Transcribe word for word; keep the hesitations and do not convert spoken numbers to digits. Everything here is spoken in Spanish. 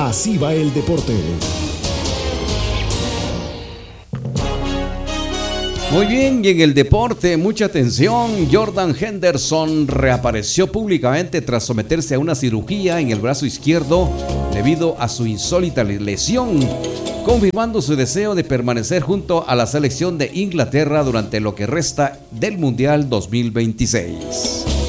Así va el deporte. Muy bien, y en el deporte, mucha atención. Jordan Henderson reapareció públicamente tras someterse a una cirugía en el brazo izquierdo debido a su insólita lesión, confirmando su deseo de permanecer junto a la selección de Inglaterra durante lo que resta del Mundial dos mil veintiséis.